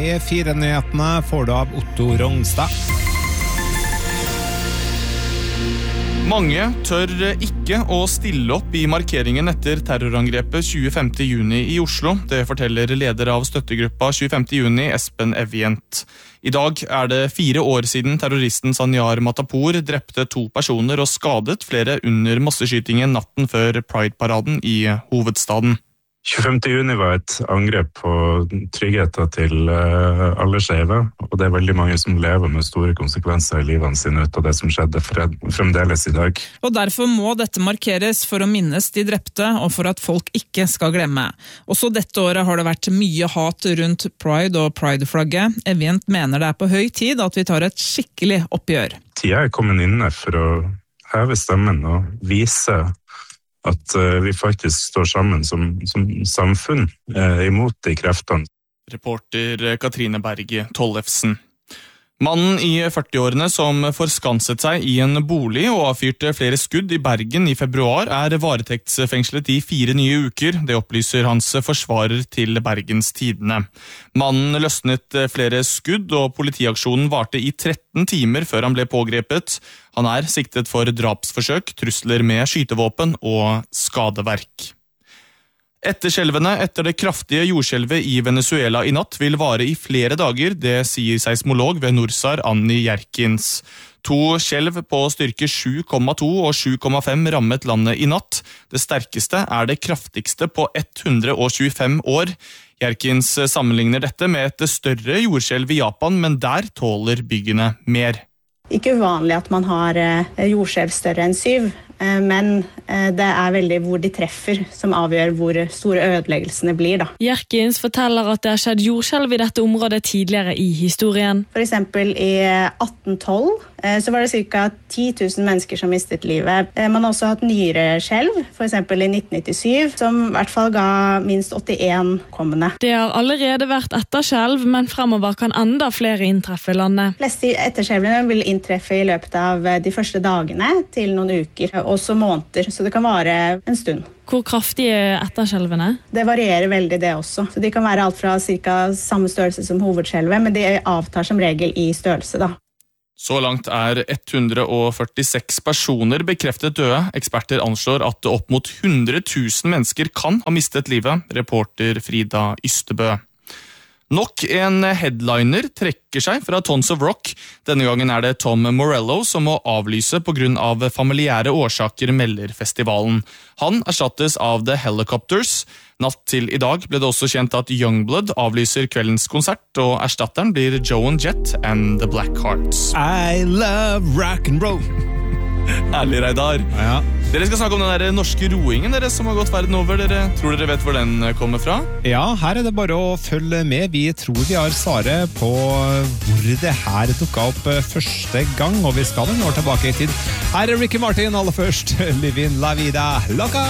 E4-nyhetene får du av Otto Rongstad. Mange tør ikke å stille opp I markeringen etter terrorangrepet 25. juni I Oslo. Det forteller leder av støttegruppa 25. juni, Espen Evjent. I dag det 4 år siden terroristen Zanyar Matapour drepte 2 personer og skadet flere under masseskytingen natten før Pride-paraden I hovedstaden. 25. juni var et angrep på tryggheten til alle skeive, og det veldig mange som lever med store konsekvenser I livene sine ut av det som skjedde fremdeles I dag. Og derfor må dette markeres for å minnes de drepte, og for at folk ikke skal glemme. Også dette året har det vært mye hat rundt Pride og Pride-flagget. Evjent mener det på høy tid at vi tar et skikkelig oppgjør. Tida kommet inne for å heve stemmen og vise at vi faktisk står sammen som samfunn imot de kreftene. Reporter Katrine Berge Tollefsen. Mannen I 40-årene som forskanset seg I en bolig og avfyrte flere skudd I Bergen I februar varetektsfengslet I 4 nye uker. Det opplyser hans forsvarer til Bergens Tidende. Mannen løsnet flere skudd og politiaksjonen varte I 13 timer før han ble pågrepet. Han siktet for drapsforsøk, trusler med skytevåpen og skadeverk. Etterskjelvene etter det kraftige jordskjelvet I Venezuela I natt vil vare I flere dager, det sier seismolog ved Norsar Anni Jerkins. 2 skjelv på styrke 7,2 og 7,5 rammet landet I natt. Det sterkeste det kraftigste på 125 år. Jerkins sammenligner dette med et større jordskjelv I Japan, men der tåler byggene mer. Ikke uvanlig at man har jordskjelv større enn 7, men det veldig hvor de treffer som avgjør hvor store ødeleggelsene blir. Da. Jerkins forteller at det har skjedd jordskjelv I dette området tidligere I historien. For eksempel I 1812 så var det cirka 10 000 mennesker som mistet livet. Man har også hatt nyere skjelv, for eksempel I 1997, som I hvert fall ga minst 81 kommende. Det har allerede vært etterskjelv, men fremover kan enda flere inntreffe landet. Fleste etterskjelvene vil inntreffe I løpet av de første dagene til noen uker, også måneder, så det kan vare en stund. Hvor kraftige etterskjelvene? Det varierer veldig det også. Så de kan være alt fra cirka samme størrelse som hovedskjelvet, men de avtar som regel I størrelse da. Så langt 146 personer bekreftet døde. Eksperter anslår at opp mot 100 000 mennesker kan ha mistet livet, reporter Frida Ystebø. Nok en headliner trekker seg fra Tons of Rock. Denne gangen det Tom Morello som må avlyse på grunn av familiære årsaker, melder festivalen. Han erstattes av The Helicopters. Natt til I dag ble det også kjent at Youngblood avlyser kveldens konsert, og erstatteren blir Joan Jett and The Blackhearts. I love rock and roll. Herlig, Reidar. Ja. Dere skal snakke om den der norske roingen dere som har gått verden over. Dere tror dere vet hvor den kommer fra? Ja, her det bare å følge med. Vi tror vi har svaret på hvor det her dukket opp første gang, og vi skal en år tilbake I tid. Her Ricky Martin aller først. Living la vida loca.